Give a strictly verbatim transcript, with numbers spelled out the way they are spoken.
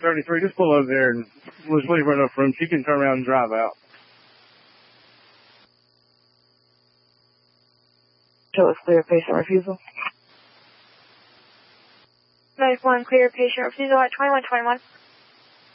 thirty-three, just pull over there and we'll just leave her enough room. She can turn around and drive out. Show us clear patient refusal. ninety-one, clear patient refusal at twenty-one twenty-one.